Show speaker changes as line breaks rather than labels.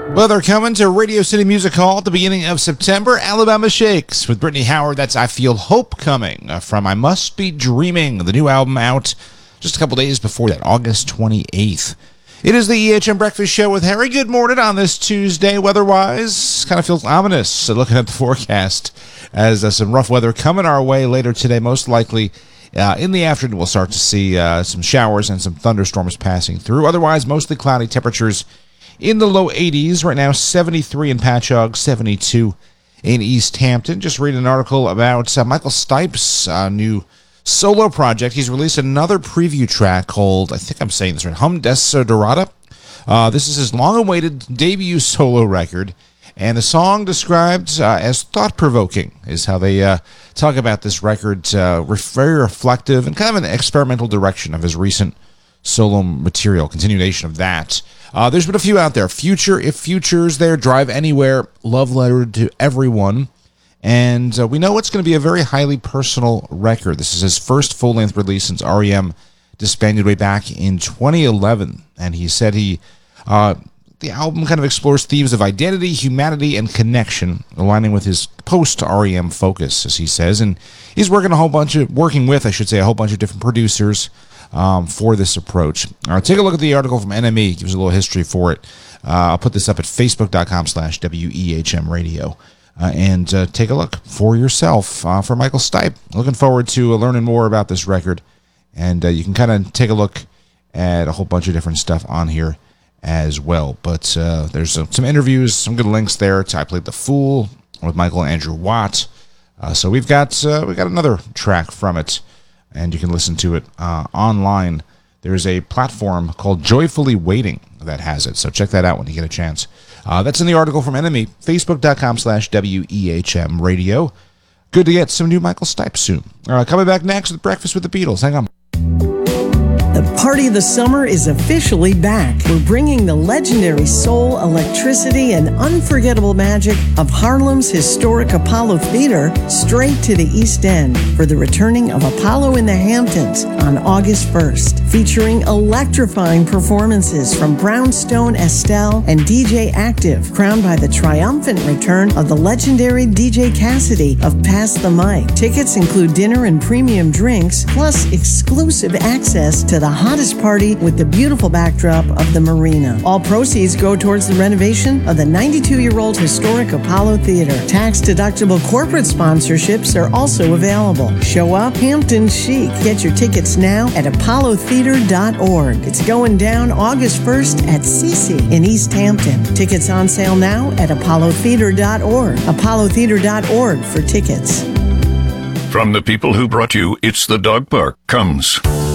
Well, they're coming to Radio City Music Hall at the beginning of September. Alabama Shakes with Brittany Howard. That's I Feel Hope Coming from I Must Be Dreaming, the new album out just a couple days before that, August 28th. It is the EHM Breakfast Show with Harry. Good morning on this Tuesday. Weather-wise, kind of feels ominous looking at the forecast as some rough weather coming our way later today. Most likely in the afternoon we'll start to see some showers and some thunderstorms passing through. Otherwise, mostly cloudy, temperatures in the low 80s. Right now, 73 in Patchogue, 72 in East Hampton. Just reading an article about Michael Stipe's new solo project. He's released another preview track called, I think I'm saying this right, Hum Desiderata. This is his long-awaited debut solo record, and the song described as thought-provoking is how they talk about this record. Very reflective and kind of an experimental direction of his recent solo material, continuation of that. There's been a few out there. Future, If Future's there, Drive Anywhere, Love Letter to Everyone. And we know it's going to be a very highly personal record. This is his first full-length release since R.E.M. disbanded way back in 2011. And he said the album kind of explores themes of identity, humanity, and connection, aligning with his post-R.E.M. focus, as he says. And he's working with a whole bunch of different producers for this approach. Take a look at the article from NME. Gives a little history for it. I'll put this up at facebook.com/WEHM radio. And take a look for yourself for Michael Stipe. Looking forward to learning more about this record. And you can kind of take a look at a whole bunch of different stuff on here as well. But there's some interviews, some good links there to I Played the Fool with Michael and Andrew Watt. So we got another track from it, and you can listen to it online. There's a platform called Joyfully Waiting that has it. So check that out when you get a chance. That's in the article from NME, facebook.com/WEHM radio. Good to get some new Michael Stipe soon. Coming back next with Breakfast with the Beatles. Hang on.
The party of the summer is officially back. We're bringing the legendary soul, electricity, and unforgettable magic of Harlem's historic Apollo Theater straight to the East End for the returning of Apollo in the Hamptons on August 1st, featuring electrifying performances from Brownstone Estelle and DJ Active, crowned by the triumphant return of the legendary DJ Cassidy of Pass the Mic. Tickets include dinner and premium drinks, plus exclusive access to the hottest party with the beautiful backdrop of the marina. All proceeds go towards the renovation of the 92-year-old historic Apollo Theater. Tax-deductible corporate sponsorships are also available. Show up Hampton chic. Get your tickets now at apollotheater.org. It's going down August 1st at Cece in East Hampton. Tickets on sale now at apollotheater.org. apollotheater.org for tickets.
From the people who brought you It's the Dog Park comes